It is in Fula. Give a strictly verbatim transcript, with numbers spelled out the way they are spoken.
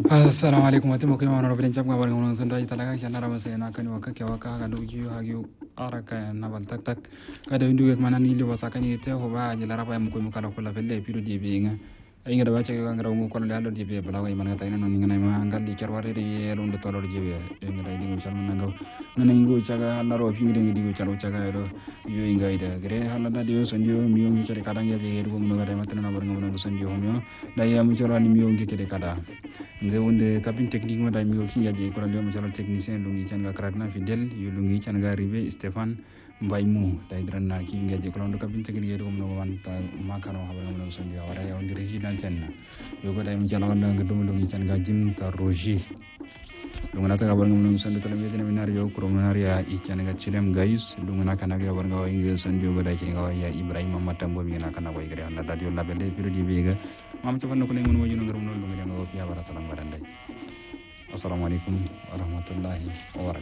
Assalamualaikum warahmatullahi wabarakatuh. Jam kabar ngomong sendai talaga kiana rama saya nak kani waka kya waka ga dogi hagi araka na bal tak tak kada windu ke mana ni le wasa kani te ho ba jela rapa am ko mu kala ko la felle piru di be nga ay nga da bace ga ngara mu ko la do di be bala way man ta ina non ngana ma ngal di ker ware de ron do tolor di be nga da di ngal man ngaw nana ngo caga na ro fi ngi di go caga do yo inga ida gre hala da dio sanjo mi ngi cere kadang ya ge go mu ga da matana na bar ngam na sanjo homyo da ya mu cere ni mi ngi kede kada nge wonde cabine technique ma da mi ki yaje ko le mo jalo technicien lungi canga kratna fidèle yu lungi canga ribe Stéphane mbay mu da idranna ki ngaje ko ndo cabine technique do mo wan ta makano habar mo so ndi wara ya ndi résident tenna yo ko da mi jalo wanda nga dum lungi canga jim ta roger lungana ta habar mo so ndi to le medina minar yo ko minar ya i canga chilem guys lungana kana ga habar nga way ngi so ndi go da ci nga ya ibrahima matambo mi na kana way gre anda da yo label de piro di bega mam to fanno ko le mon wajino ngarum non lungi nga ya bara talam barande assalamualaikum warahmatullahi wabarakatuh.